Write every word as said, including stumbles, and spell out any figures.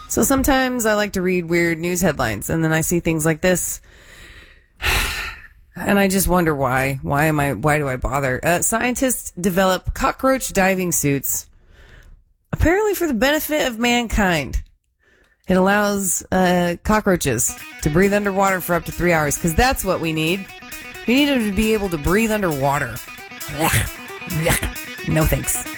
So sometimes I like to read weird news headlines, and then I see things like this, and I just wonder why. Why am I? Why do I bother? Uh, scientists develop cockroach diving suits, apparently for the benefit of mankind. It allows uh, cockroaches to breathe underwater for up to three hours, because that's what we need. We need them to be able to breathe underwater. No thanks.